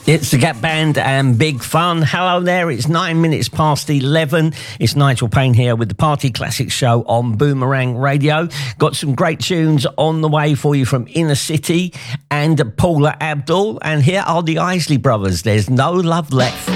It's the Gap Band and Big Fun. Hello there, it's 9 minutes past 11. It's Nigel Payne here with the Party Classics show on Boomerang Radio. Got some great tunes on the way for you from Inner City and Paula Abdul. And here are the Isley Brothers. There's No Love Left.